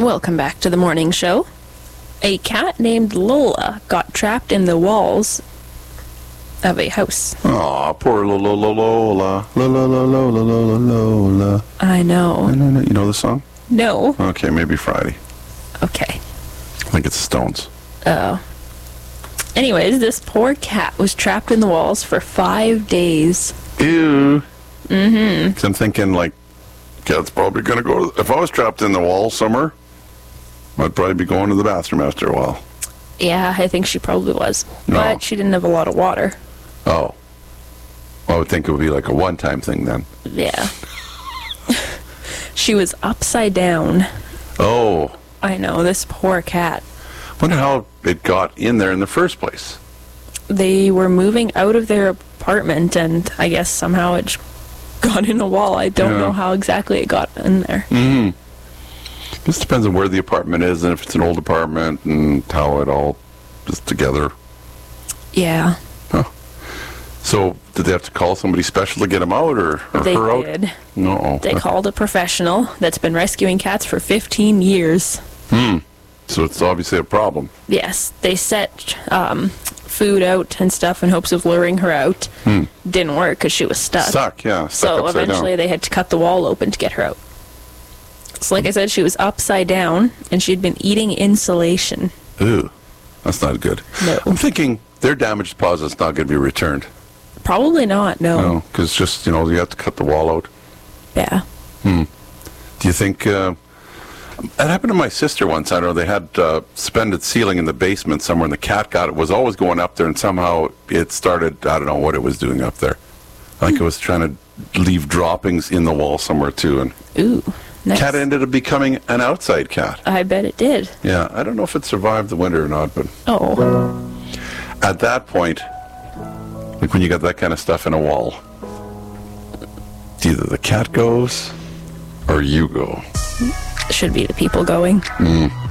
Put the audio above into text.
Welcome back to the morning show. A cat named Lola got trapped in the walls of a house. Aw, poor Lola. Lola, Lola. I know. You know the song? No. Okay, maybe Friday. Okay. I think it's Stones. Oh. Anyways, this poor cat was trapped in the walls for 5 days. Ew. Mm-hmm. 'Cause I'm thinking, like, cat's probably going to go... If I was trapped in the wall somewhere, I'd probably be going to the bathroom after a while. Yeah, I think she probably was. No. But she didn't have a lot of water. Oh. I would think it would be like a one-time thing then. Yeah. She was upside down. Oh. I know, this poor cat. Wonder how it got in there in the first place. They were moving out of their apartment, and I guess somehow it got in a wall. I don't know how exactly it got in there. Mm-hmm. This depends on where the apartment is and if it's an old apartment and how it all is together. Yeah. Huh. So, did they have to call somebody special to get him out or They her out? did. No. They called a professional that's been rescuing cats for 15 years. So it's obviously a problem. Yes, they set food out and stuff in hopes of luring her out. Didn't work because she was stuck. Stuck So upside eventually down. they had to cut the wall open to get her out. So like I said, she was upside down and she'd been eating insulation. Ooh, that's not good. No. I'm thinking their damage deposit's not going to be returned. Probably not, no. No, because just, you have to cut the wall out. Yeah. Do you think... That happened to my sister once. I don't know, they had suspended ceiling in the basement somewhere, and the cat was always going up there, and somehow it started, I don't know what it was doing up there. Like it was trying to leave droppings in the wall somewhere, too. And Ooh, nice. cat ended up becoming an outside cat. I bet it did. Yeah, I don't know if it survived the winter or not, but Oh. at that point, like when you got that kind of stuff in a wall, either the cat goes or you go. Should be the people going.